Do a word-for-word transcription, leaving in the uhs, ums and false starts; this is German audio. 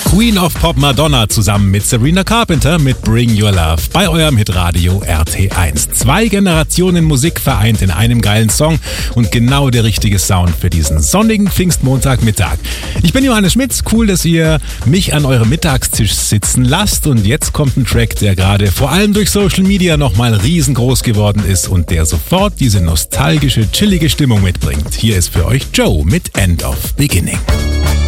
Queen of Pop Madonna zusammen mit Sabrina Carpenter mit Bring Your Love bei eurem Hitradio R T eins. Zwei Generationen Musik vereint in einem geilen Song und genau der richtige Sound für diesen sonnigen Pfingstmontagmittag. Ich bin Johannes Schmitz, cool, dass ihr mich an eurem Mittagstisch sitzen lasst und jetzt kommt ein Track, der gerade vor allem durch Social Media nochmal riesengroß geworden ist und der sofort diese nostalgische, chillige Stimmung mitbringt. Hier ist für euch Joe mit End of Beginning.